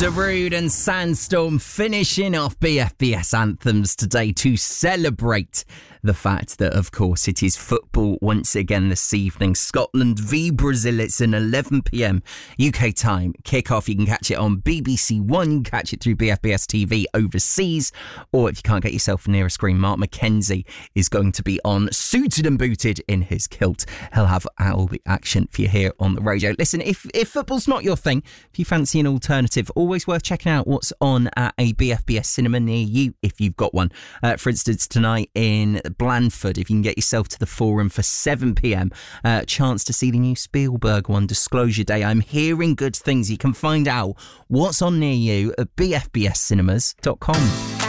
Darude and Sandstorm finishing off BFBS anthems today to celebrate the fact that, of course, it is football once again this evening. Scotland v Brazil. It's an 11 p.m. UK time kickoff. You can catch it on BBC One. You can catch it through BFBS TV overseas. Or if you can't get yourself near a screen, Mark McKenzie is going to be on, suited and booted in his kilt. He'll have all the action for you here on the radio. Listen, if football's not your thing, if you fancy an alternative, always worth checking out what's on at a BFBS cinema near you if you've got one. For instance, tonight in Blandford, if you can get yourself to the Forum for 7 p.m, chance to see the new Spielberg one, Disclosure Day. I'm hearing good things. You can find out what's on near you at bfbscinemas.com.